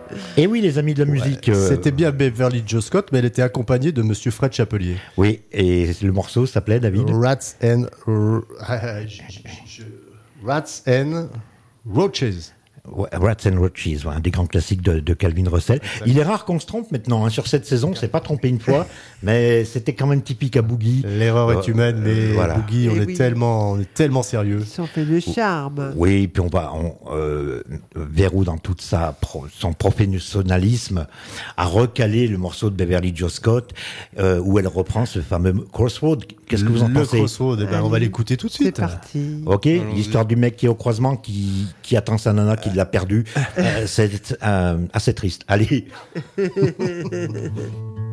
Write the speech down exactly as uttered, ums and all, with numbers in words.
Et oui, les amis de la musique. Ouais, euh, C'était bien Beverly Joe Scott, mais elle était accompagnée de Monsieur Fred Chapelier. Oui, et le morceau s'appelait, David Rats and... Rats and Roaches. Ouais, Rats and Roaches, ouais, un des grands classiques de, de Calvin Russell. Exactement. Il est rare qu'on se trompe maintenant, hein, sur cette saison, on s'est pas trompé une fois, mais c'était quand même typique à Boogie. L'erreur euh, est humaine, mais voilà. Boogie, on et est oui. tellement, on est tellement sérieux. Ils ont fait le charme. Oui, puis on va, on, euh, Verrou dans toute sa pro, son professionnalisme a recalé le morceau de Beverly Joe Scott euh, où elle reprend ce fameux Crossroad. Qu'est-ce que vous en le pensez? Le Crossroad, eh ben, on va l'écouter tout de suite. C'est parti. Ok, allons-y. L'histoire du mec qui est au croisement, qui qui attend sa nana, qui l'a perdu, euh, c'est euh, assez triste. Allez.